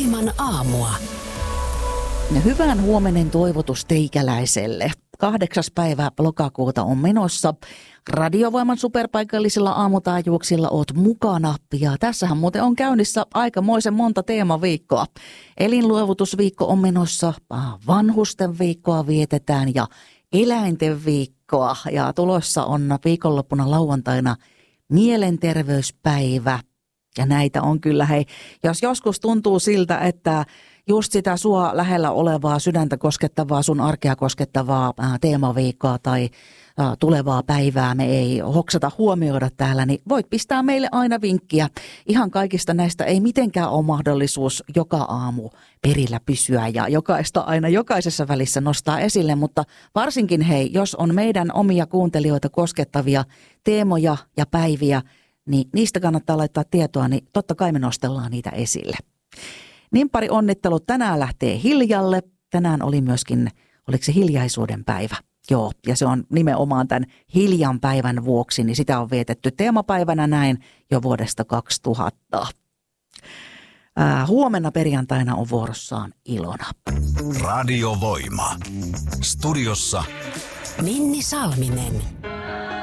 Voiman aamua. Hyvän huomenen toivotus teikäläiselle. 8. päivä lokakuuta on menossa. Radiovoiman superpaikallisilla aamutaajuuksilla oot mukana. Ja tässähän muuten on käynnissä aikamoisen monta teemaviikkoa. Elinluovutusviikko on menossa, vanhusten viikkoa vietetään ja eläinten viikkoa. Ja tulossa on viikonloppuna lauantaina mielenterveyspäivä. Ja näitä on kyllä, hei, jos joskus tuntuu siltä, että just sitä sua lähellä olevaa, sydäntä koskettavaa, sun arkea koskettavaa teemaviikkoa tai tulevaa päivää me ei hoksata huomioida täällä, niin voit pistää meille aina vinkkiä. Ihan kaikista näistä ei mitenkään ole mahdollisuus joka aamu perillä pysyä ja jokaista aina jokaisessa välissä nostaa esille, mutta varsinkin hei, jos on meidän omia kuuntelijoita koskettavia teemoja ja päiviä, niin niistä kannattaa laittaa tietoa, niin totta kai me nostellaan niitä esille. Niin pari onnittelut tänään lähtee Hiljalle. Tänään oli myöskin, oliko se hiljaisuuden päivä? Joo, ja se on nimenomaan tämän Hiljan päivän vuoksi, niin sitä on vietetty teemapäivänä näin jo vuodesta 2000. Huomenna perjantaina on vuorossaan Ilona. Radiovoima. Studiossa Minni Salminen.